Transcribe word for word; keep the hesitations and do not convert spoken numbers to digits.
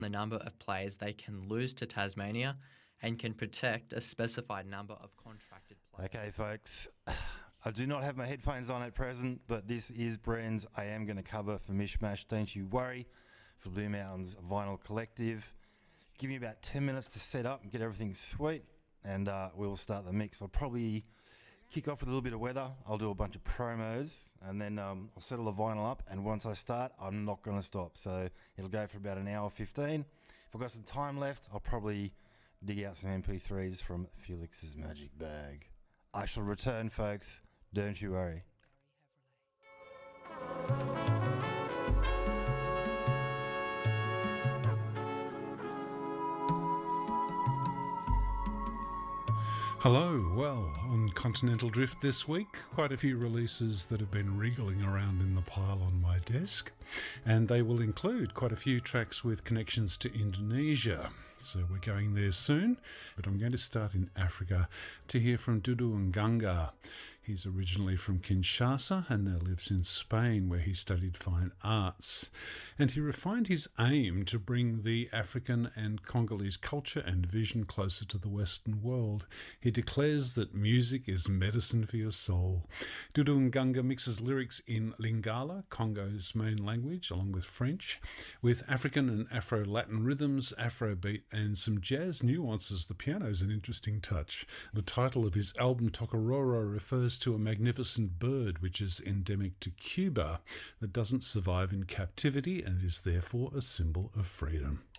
the number of players they can lose to Tasmania and can protect a specified number of contracted players. Okay, folks, I do not have my headphones on at present, but this is Bren's I Am Going to Cover for Mishmash, Don't You Worry, for Blue Mountains Vinyl Collective. Give me about ten minutes to set up and get everything sweet, and uh, we'll start the mix. I'll probably kick off with a little bit of weather. I'll do a bunch of promos, and then um, I'll settle the vinyl up, and once I start, I'm not going to stop. So it'll go for about an hour fifteen. If I've got some time left, I'll probably dig out some M P threes from Felix's Magic Bag. I shall return, folks. Don't you worry. Hello, well, on Continental Drift this week, quite a few releases that have been wriggling around in the pile on my desk, and they will include quite a few tracks with connections to Indonesia. So we're going there soon, but I'm going to start in Africa to hear from Dudu Nganga. He's originally from Kinshasa and now lives in Spain, where he studied fine arts. And he refined his aim to bring the African and Congolese culture and vision closer to the Western world. He declares that music is medicine for your soul. Dudu Nganga mixes lyrics in Lingala, Congo's main language, along with French, with African and Afro-Latin rhythms, Afrobeat, and some jazz nuances. The piano is an interesting touch. The title of his album, Tokororo, refers to a magnificent bird which is endemic to Cuba that doesn't survive in captivity and is therefore a symbol of freedom.